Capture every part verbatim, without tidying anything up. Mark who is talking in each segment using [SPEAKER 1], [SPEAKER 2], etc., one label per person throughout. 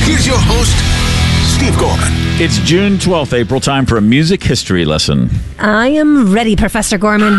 [SPEAKER 1] Here's your host, Steve Gorman.
[SPEAKER 2] It's June twelfth, April, time for a music history lesson.
[SPEAKER 3] I am ready, Professor Gorman.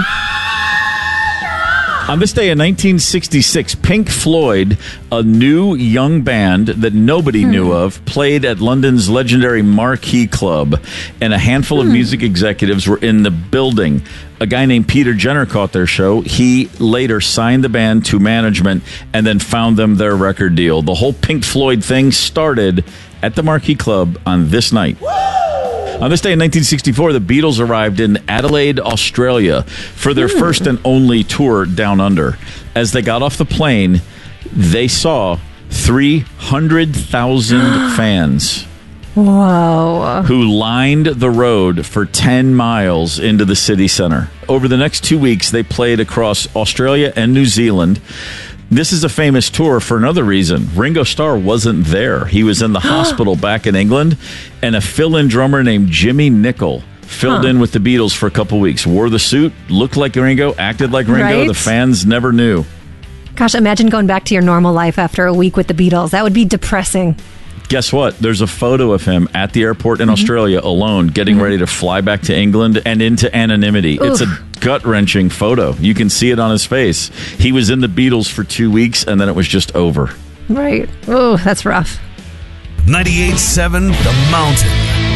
[SPEAKER 2] On this day in nineteen sixty-six, Pink Floyd, a new young band that nobody hmm. knew of, played at London's legendary Marquee Club, and a handful hmm. of music executives were in the building. A guy named Peter Jenner caught their show. He later signed the band to management and then found them their record deal. The whole Pink Floyd thing started at the Marquee Club on this night. On this day in nineteen sixty-four, the Beatles arrived in Adelaide, Australia for their mm. first and only tour down under. As they got off the plane, they saw three hundred thousand fans.
[SPEAKER 3] Whoa.
[SPEAKER 2] Who lined the road for ten miles into the city center. Over the next two weeks, they played across Australia and New Zealand. This is a famous tour for another reason. Ringo Starr wasn't there. He was in the hospital back in England, and a fill-in drummer named Jimmy Nicol filled huh. in with the Beatles for a couple weeks. Wore the suit, looked like Ringo, acted like Ringo.
[SPEAKER 3] Right?
[SPEAKER 2] The fans never knew.
[SPEAKER 3] Gosh, imagine going back to your normal life after a week with the Beatles. That would be depressing.
[SPEAKER 2] Guess what? There's a photo of him at the airport in mm-hmm. Australia alone, getting mm-hmm. ready to fly back to England and into anonymity. Oof. It's a gut-wrenching photo. You can see it on his face. He was in the Beatles for two weeks, and then it was just over.
[SPEAKER 3] Right. Oh, that's rough.
[SPEAKER 1] ninety-eight point seven The Mountain.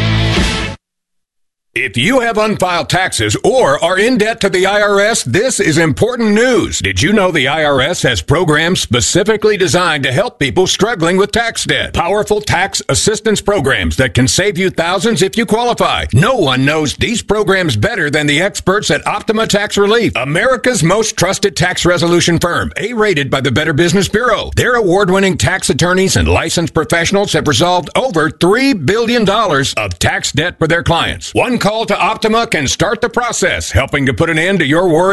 [SPEAKER 1] If you have unfiled taxes or are in debt to the I R S, this is important news. Did you know the I R S has programs specifically designed to help people struggling with tax debt? Powerful tax assistance programs that can save you thousands if you qualify. No one knows these programs better than the experts at Optima Tax Relief, America's most trusted tax resolution firm, A-rated by the Better Business Bureau. Their award-winning tax attorneys and licensed professionals have resolved over three billion dollars of tax debt for their clients. One call to Optima can start the process, helping to put an end to your worries